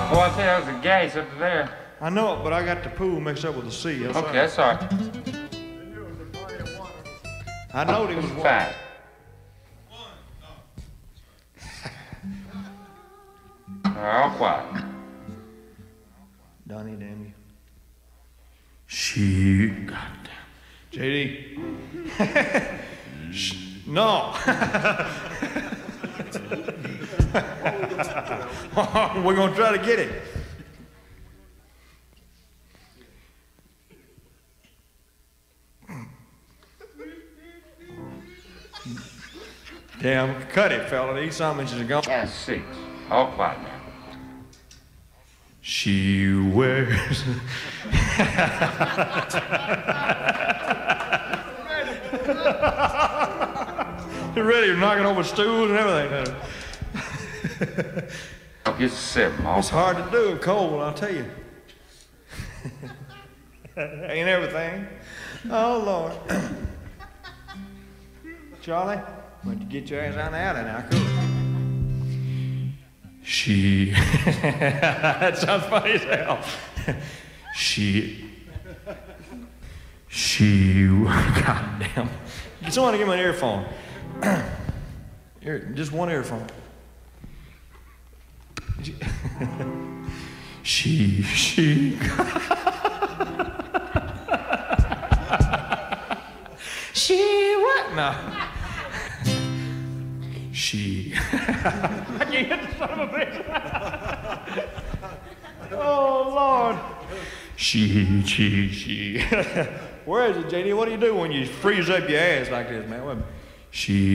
Oh, I think that was the gas up there. I know it, but I got the pool mixed up with the sea. That's Okay, right. that's all right. I know it was Fine. All quiet. Donnie, damn you. She. Goddamn. JD. No. We're going to try to get it. Damn, cut it, fella. These some inches are gone. That's 6. All quiet now. She wears. You're ready to knocking over stools and everything. I'll get 7. All It's hard to do in cold, I'll tell you. Ain't everything. Oh, Lord. Charlie, why don't you get your ass out of now, cool. She. That sounds funny as hell. She. Goddamn. Somebody give me an earphone. Here, just one earphone. She. She what? No. She. I can't hit the son of a bitch. Oh, Lord. She. Where is it, JD? What do you do when you freeze up your ass like this, man? She.